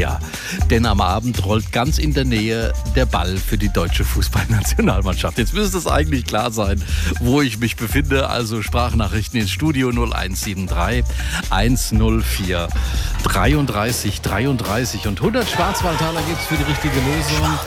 Ja, denn am Abend rollt ganz in der Nähe der Ball für die deutsche Fußballnationalmannschaft. Jetzt müsste es eigentlich klar sein, wo ich mich befinde. Also Sprachnachrichten ins Studio 0173 104 33 33 und 100 Schwarzwaldtaler gibt's für die richtige Lösung.